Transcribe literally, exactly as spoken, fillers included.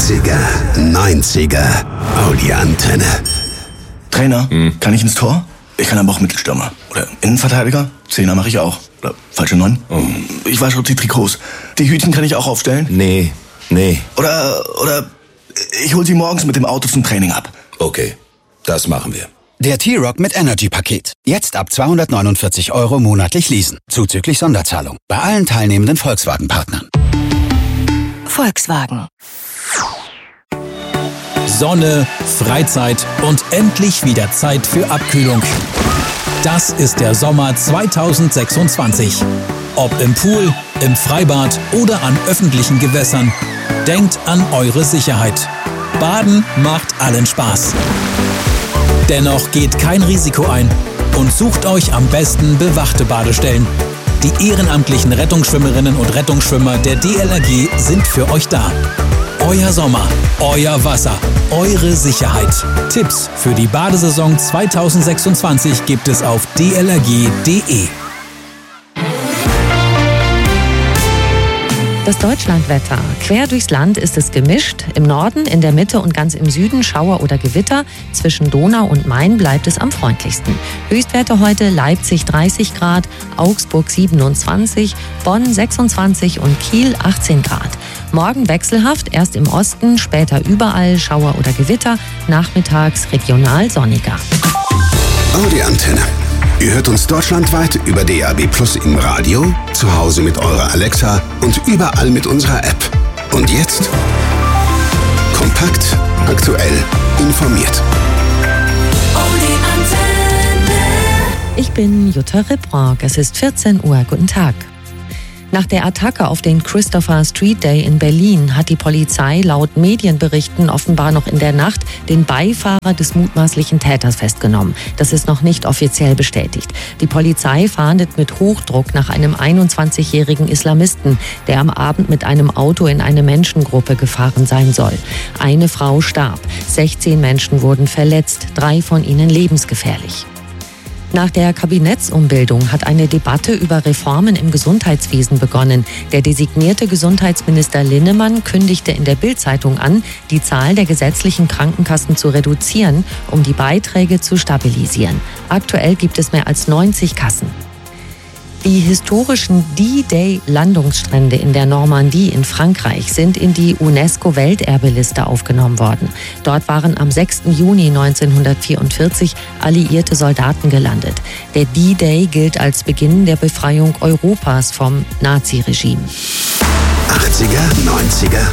achtziger, neunziger, Audi Antenne. Trainer, hm. kann ich ins Tor? Ich kann aber auch Mittelstürmer. Oder Innenverteidiger? Zehner mache ich auch. Oder falsche Neun? Oh. Ich wasche die Trikots. Die Hütchen kann ich auch aufstellen? Nee, nee. Oder, oder ich hol sie morgens mit dem Auto zum Training ab. Okay, das machen wir. Der T-Rock mit Energy-Paket. Jetzt ab zweihundertneunundvierzig Euro monatlich leasen. Zuzüglich Sonderzahlung. Bei allen teilnehmenden Volkswagen-Partnern. Volkswagen. Sonne, Freizeit und endlich wieder Zeit für Abkühlung. Das ist der Sommer zweitausendsechsundzwanzig. Ob im Pool, im Freibad oder an öffentlichen Gewässern. Denkt an eure Sicherheit. Baden macht allen Spaß. Dennoch geht kein Risiko ein und sucht euch am besten bewachte Badestellen. Die ehrenamtlichen Rettungsschwimmerinnen und Rettungsschwimmer der D L R G sind für euch da. Euer Sommer, euer Wasser, eure Sicherheit. Tipps für die Badesaison zweitausendsechsundzwanzig gibt es auf d l r g punkt d e. Das Deutschlandwetter. Quer durchs Land ist es gemischt. Im Norden, in der Mitte und ganz im Süden Schauer oder Gewitter. Zwischen Donau und Main bleibt es am freundlichsten. Höchstwerte heute Leipzig dreißig Grad, Augsburg siebenundzwanzig, Bonn sechsundzwanzig und Kiel achtzehn Grad. Morgen wechselhaft, erst im Osten, später überall Schauer oder Gewitter, nachmittags regional sonniger. Audi Antenne. Ihr hört uns deutschlandweit über D A B Plus im Radio, zu Hause mit eurer Alexa und überall mit unserer App. Und jetzt kompakt, aktuell, informiert. Audi Antenne. Ich bin Jutta Ribrock. Es ist vierzehn Uhr. Guten Tag. Nach der Attacke auf den Christopher Street Day in Berlin hat die Polizei laut Medienberichten offenbar noch in der Nacht den Beifahrer des mutmaßlichen Täters festgenommen. Das ist noch nicht offiziell bestätigt. Die Polizei fahndet mit Hochdruck nach einem einundzwanzigjährigen Islamisten, der am Abend mit einem Auto in eine Menschengruppe gefahren sein soll. Eine Frau starb, sechzehn Menschen wurden verletzt, drei von ihnen lebensgefährlich. Nach der Kabinettsumbildung hat eine Debatte über Reformen im Gesundheitswesen begonnen. Der designierte Gesundheitsminister Linnemann kündigte in der Bild-Zeitung an, die Zahl der gesetzlichen Krankenkassen zu reduzieren, um die Beiträge zu stabilisieren. Aktuell gibt es mehr als neunzig Kassen. Die historischen D-Day-Landungsstrände in der Normandie in Frankreich sind in die UNESCO-Welterbeliste aufgenommen worden. Dort waren am sechsten Juni neunzehnhundertvierundvierzig alliierte Soldaten gelandet. Der D-Day gilt als Beginn der Befreiung Europas vom Naziregime. achtziger, neunziger,